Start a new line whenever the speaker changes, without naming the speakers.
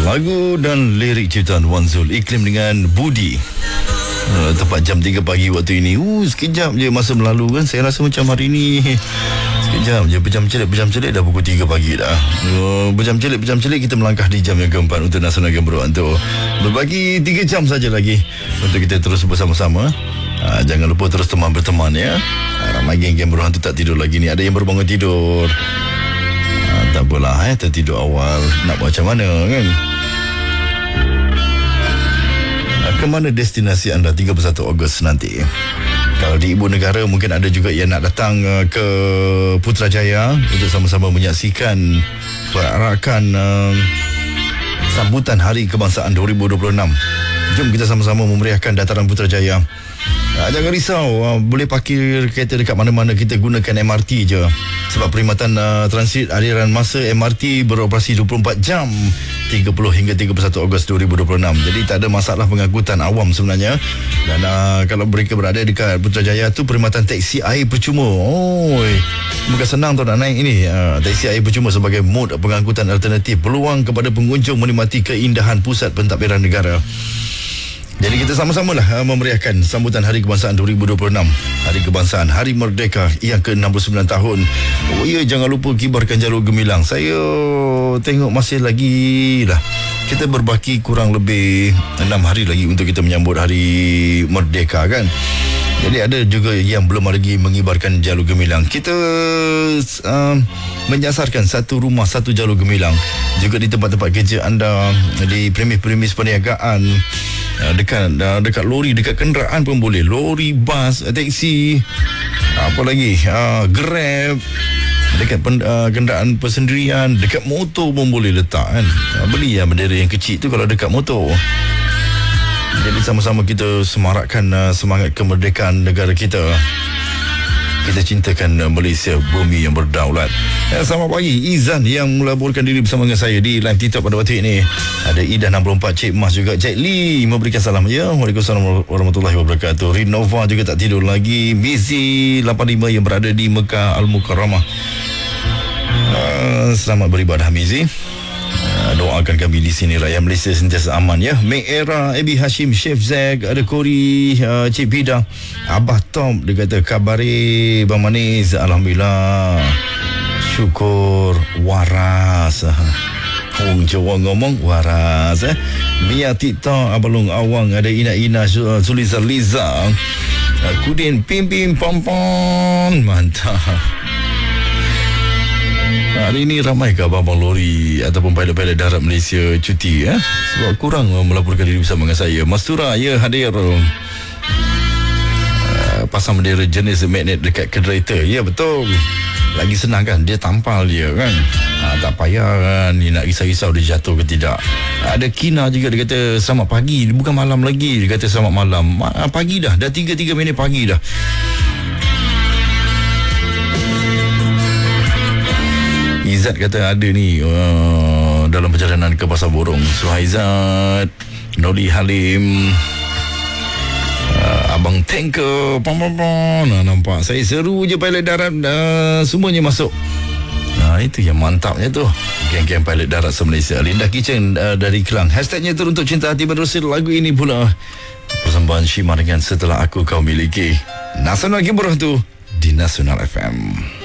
Lagu dan lirik ciptaan Wan Zul, Iklim dengan Budi. Tepat jam 3 pagi waktu ini. Sekejap je masa berlalu kan. Saya rasa macam hari ni sekejap je, berjam-celik dah pukul 3 pagi dah. Berjam-celik kita melangkah di jam yang keempat untuk Nasional Game Beruang tu. Berbagi 3 jam saja lagi untuk kita terus bersama-sama. Jangan lupa terus teman berteman ya. Ramai geng Game Beruang tu tak tidur lagi ni. Ada yang baru bangun tidur. Tak apalah, tertidur awal. Nak buat macam mana kan? Ke mana destinasi anda 31 Ogos nanti? Kalau di ibu negara, mungkin ada juga yang nak datang ke Putrajaya untuk sama-sama menyaksikan perarakan sambutan Hari Kebangsaan 2026. Jom kita sama-sama memeriahkan dataran Putrajaya. Jangan risau, boleh parkir kereta dekat mana-mana. Kita gunakan MRT je. Sebab perkhidmatan transit aliran masa MRT beroperasi 24 jam 30 hingga 31 Ogos 2026. Jadi tak ada masalah pengangkutan awam sebenarnya. Dan kalau mereka berada dekat Putrajaya tu, perkhidmatan teksi air percuma. Bukan senang tau nak naik ini. Teksi air percuma sebagai mod pengangkutan alternatif. Peluang kepada pengunjung menikmati keindahan pusat pentadbiran negara. Jadi kita sama-samalah memeriahkan sambutan Hari Kebangsaan 2026. Hari Kebangsaan, Hari Merdeka yang ke-69 tahun. Jangan lupa kibarkan jalur gemilang. Saya tengok masih lagi lah. Kita berbaki kurang lebih 6 hari lagi untuk kita menyambut Hari Merdeka kan. Jadi ada juga yang belum lagi mengibarkan jalur gemilang. Kita menyasarkan satu rumah, satu jalur gemilang. Juga di tempat-tempat kerja anda, di premis-premis perniagaan, dekat lori, dekat kenderaan pun boleh. Lori, bas, teksi, apa lagi, Grab, dekat kenderaan persendirian, dekat motor pun boleh letak kan. Beli bendera yang kecil tu kalau dekat motor. Jadi sama-sama kita semarakkan semangat kemerdekaan negara kita. Kita cintakan Malaysia, bumi yang berdaulat. Selamat pagi, Izan yang melaporkan diri bersama dengan saya di live TikTok pada waktu ini. Ada Ida 64, Cik Mas juga, Jack Lee memberikan salam. Ya, Waalaikumsalam warahmatullahi wabarakatuh. Rinova juga tak tidur lagi. Mizi 85 yang berada di Mekah Al-Mukarramah. Selamat beribadah Mizi. Doakan kami di sini rakyat Malaysia sentiasa aman ya. Mek Era, Abi Hashim, Chef Zack, ada Kori, Cik Bida, Abah Tom, dia kata kabari Bang Manis, alhamdulillah, syukur, waras. Orang Jawa ngomong waras. Mia TikTok, Abalung Awang, ada Ina Suliza Liza, Kudin Pim Pim Pom Pom, mantap. Hari ini ramai ke abang-abang lori ataupun pilot-pilot darat Malaysia cuti sebab kurang melaporkan diri bersama dengan saya. Mastura hadir. Pasang bendera jenis magnet dekat kereta. Ya betul. Lagi senang kan, dia tampal dia kan. Tak payah kan ni nak risau-risau dia jatuh ke tidak. Ada Kina juga, dia kata selamat pagi. Bukan malam lagi, dia kata selamat malam. Pagi dah 3 minit pagi dah. Izzat kata ada ni dalam perjalanan ke Pasar Borong. Suhaizat, Noli Halim, Abang Tanker, nampak saya seru je pilot darat, semuanya masuk. Itu yang mantapnya tu, geng-geng pilot darat se-Malaysia. Linda Kitchen dari Kelang, hashtagnya turun untuk cinta hati menerusi lagu ini pula. Persembahan Shima dengan Setelah Aku Kau Miliki. Nasional Game Beruang tu di Nasional FM.